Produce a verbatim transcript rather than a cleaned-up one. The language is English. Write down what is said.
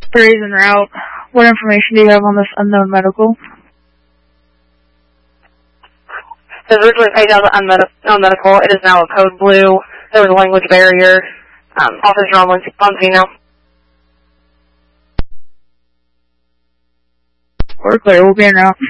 Three is en route. What information do you have on this unknown medical? It was originally paid out on medical. It is now a code blue. There was a language barrier. Um, officer on Monsignor. We're clear. We'll be en route.